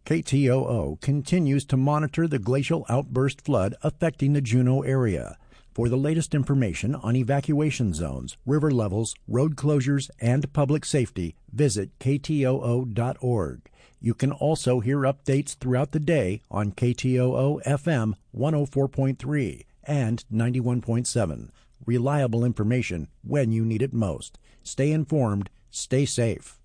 KTOO continues to monitor the glacial outburst flood affecting the Juneau area. For the latest information on evacuation zones, river levels, road closures, and public safety, visit ktoo.org. You can also hear updates throughout the day on KTOO FM 104.3 and 91.7. Reliable information when you need it most. Stay informed, stay safe.